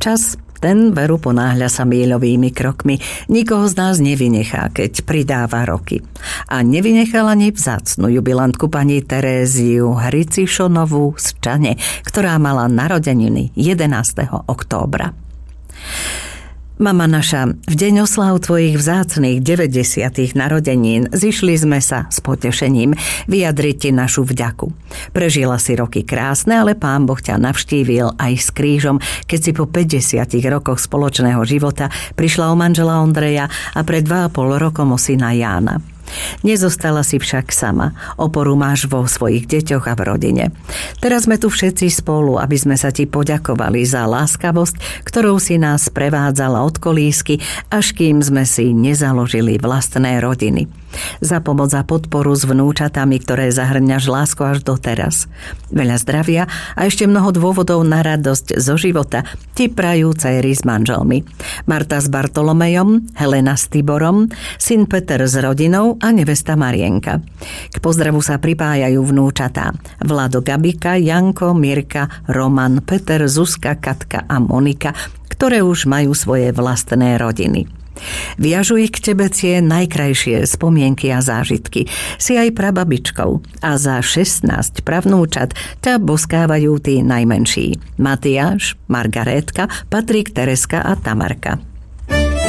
Čas, ten veru ponáhľa sa míľovými krokmi. Nikoho z nás nevynechá, keď pridáva roky. A nevynechala ani vzácnu jubilantku pani Teréziu Hricišonovú z Čane, ktorá mala narodeniny 11. októbra. Mama naša, v deň oslav tvojich vzácnych 90. narodenín zišli sme sa s potešením vyjadriť ti našu vďaku. Prežila si roky krásne, ale Pán Boh ťa navštívil aj s krížom, keď si po 50 rokoch spoločného života prišla o manžela Ondreja a pred 2,5 rokom o syna Jána. Nezostala si však sama. Oporu máš vo svojich deťoch a v rodine. Teraz sme tu všetci spolu, aby sme sa ti poďakovali za láskavosť, ktorou si nás prevádzala od kolísky, až kým sme si nezaložili vlastné rodiny. Za pomoc a podporu s vnúčatami, ktoré zahrňaš lásku až doteraz. Veľa zdravia a ešte mnoho dôvodov na radosť zo života ti prajú céry s manželmi. Marta s Bartolomejom, Helena s Tiborom, syn Peter s rodinou a nevesta Marienka. K pozdravu sa pripájajú vnúčatá Vlado, Gabika, Janko, Mirka, Roman, Peter, Zuzka, Katka a Monika, ktoré už majú svoje vlastné rodiny. Viažu ich k tebe tie najkrajšie spomienky a zážitky. Si aj prababičkou a za 16 pravnúčat ťa boskávajú tí najmenší. Matiáš, Margarétka, Patrik, Tereska a Tamarka.